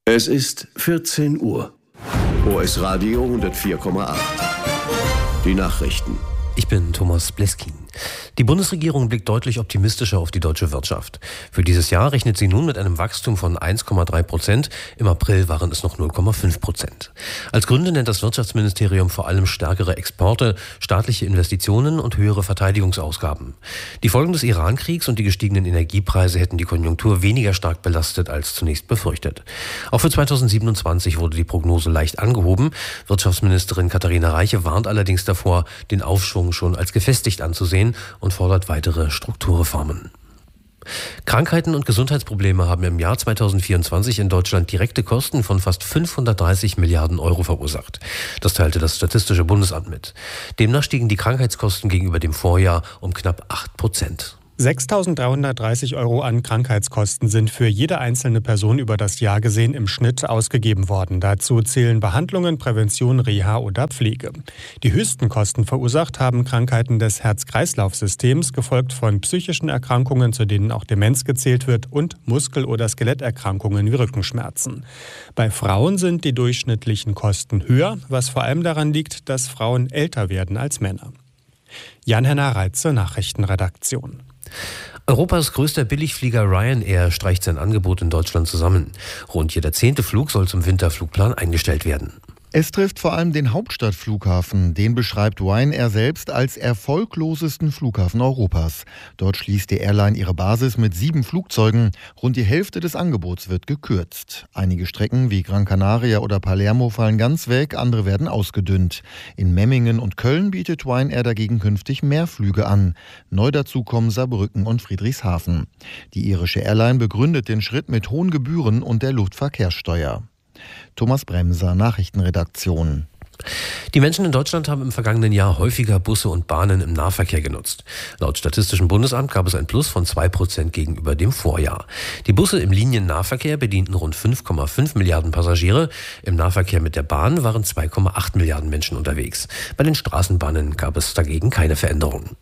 Es ist 14 Uhr. OS Radio 104,8. Die Nachrichten. Ich bin Thomas Bleskin. Die Bundesregierung blickt deutlich optimistischer auf die deutsche Wirtschaft. Für dieses Jahr rechnet sie nun mit einem Wachstum von 1,3%. Im April waren es noch 0,5%. Als Gründe nennt das Wirtschaftsministerium vor allem stärkere Exporte, staatliche Investitionen und höhere Verteidigungsausgaben. Die Folgen des Iran-Kriegs und die gestiegenen Energiepreise hätten die Konjunktur weniger stark belastet als zunächst befürchtet. Auch für 2027 wurde die Prognose leicht angehoben. Wirtschaftsministerin Katharina Reiche warnt allerdings davor, den Aufschwung schon als gefestigt anzusehen und fordert weitere Strukturreformen. Krankheiten und Gesundheitsprobleme haben im Jahr 2024 in Deutschland direkte Kosten von fast 530 Milliarden Euro verursacht. Das teilte das Statistische Bundesamt mit. Demnach stiegen die Krankheitskosten gegenüber dem Vorjahr um knapp 8%. 6.330 Euro an Krankheitskosten sind für jede einzelne Person über das Jahr gesehen im Schnitt ausgegeben worden. Dazu zählen Behandlungen, Prävention, Reha oder Pflege. Die höchsten Kosten verursacht haben Krankheiten des Herz-Kreislauf-Systems, gefolgt von psychischen Erkrankungen, zu denen auch Demenz gezählt wird, und Muskel- oder Skeletterkrankungen wie Rückenschmerzen. Bei Frauen sind die durchschnittlichen Kosten höher, was vor allem daran liegt, dass Frauen älter werden als Männer. Jan-Henner Reitze, Nachrichtenredaktion. Europas größter Billigflieger Ryanair streicht sein Angebot in Deutschland zusammen. Rund jeder 10. Flug soll zum Winterflugplan eingestellt werden. Es trifft vor allem den Hauptstadtflughafen. Den beschreibt Ryanair selbst als erfolglosesten Flughafen Europas. Dort schließt die Airline ihre Basis mit 7 Flugzeugen. Rund die Hälfte des Angebots wird gekürzt. Einige Strecken wie Gran Canaria oder Palermo fallen ganz weg, andere werden ausgedünnt. In Memmingen und Köln bietet Ryanair dagegen künftig mehr Flüge an. Neu dazu kommen Saarbrücken und Friedrichshafen. Die irische Airline begründet den Schritt mit hohen Gebühren und der Luftverkehrssteuer. Thomas Bremser, Nachrichtenredaktion. Die Menschen in Deutschland haben im vergangenen Jahr häufiger Busse und Bahnen im Nahverkehr genutzt. Laut Statistischem Bundesamt gab es ein Plus von 2% gegenüber dem Vorjahr. Die Busse im Liniennahverkehr bedienten rund 5,5 Milliarden Passagiere. Im Nahverkehr mit der Bahn waren 2,8 Milliarden Menschen unterwegs. Bei den Straßenbahnen gab es dagegen keine Veränderung.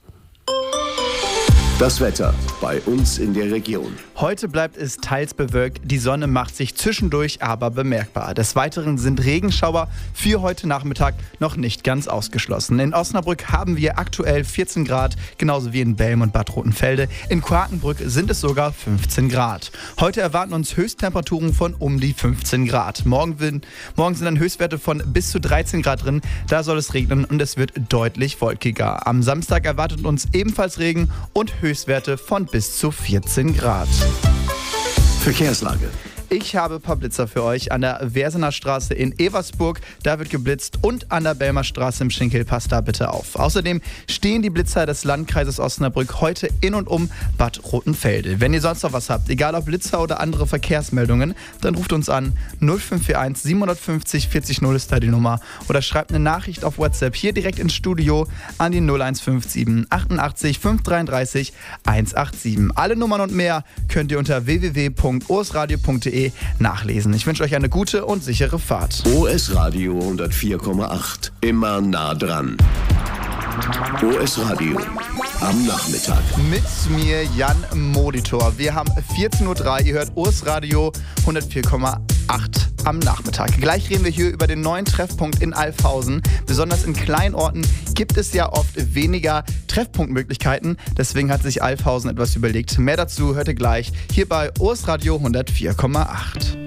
Das Wetter bei uns in der Region. Heute bleibt es teils bewölkt, die Sonne macht sich zwischendurch aber bemerkbar. Des Weiteren sind Regenschauer für heute Nachmittag noch nicht ganz ausgeschlossen. In Osnabrück haben wir aktuell 14 Grad, genauso wie in Belm und Bad Rotenfelde. In Quakenbrück sind es sogar 15 Grad. Heute erwarten uns Höchsttemperaturen von um die 15 Grad. Morgen sind dann Höchstwerte von bis zu 13 Grad drin. Da soll es regnen und es wird deutlich wolkiger. Am Samstag erwartet uns ebenfalls Regen und Höchstwerte von bis zu 14 Grad. Verkehrslage. Ich habe ein paar Blitzer für euch an der Versener Straße in Eversburg. Da wird geblitzt, und an der Belmer Straße im Schinkel. Passt da bitte auf. Außerdem stehen die Blitzer des Landkreises Osnabrück heute in und um Bad Rotenfelde. Wenn ihr sonst noch was habt, egal ob Blitzer oder andere Verkehrsmeldungen, dann ruft uns an 0541 750 40 0 ist da die Nummer. Oder schreibt eine Nachricht auf WhatsApp hier direkt ins Studio an die 0157 88 533 187. Alle Nummern und mehr könnt ihr unter www.osradio.de nachlesen. Ich wünsche euch eine gute und sichere Fahrt. OS Radio 104,8. Immer nah dran. OS Radio am Nachmittag. Mit mir Jan Molitor. Wir haben 14.03 Uhr. Ihr hört OS Radio 104,8 am Nachmittag. Gleich reden wir hier über den neuen Treffpunkt in Alfhausen. Besonders in kleinen Orten gibt es ja oft weniger Treffpunktmöglichkeiten. Deswegen hat sich Alfhausen etwas überlegt. Mehr dazu hört ihr gleich hier bei OS Radio 104,8.